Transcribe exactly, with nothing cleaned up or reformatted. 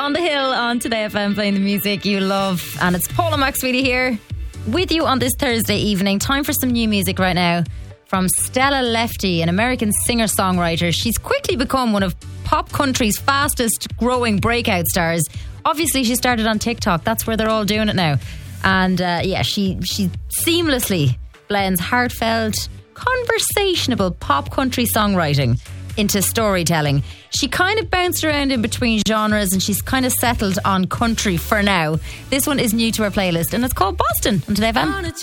on the hill on Today F M, playing the music you love. And it's Paula McSweety here with you on this Thursday evening. Time for some new music right now from Stella Lefty, an American singer-songwriter. She's quickly become one of pop country's fastest growing breakout stars. Obviously, she started on TikTok. That's where they're all doing it now. And uh, yeah, she, she seamlessly blends heartfelt, conversationable pop country songwriting into storytelling. She kind of bounced around in between genres and she's kind of settled on country for now. This one is new to her playlist and it's called Boston on Today F M.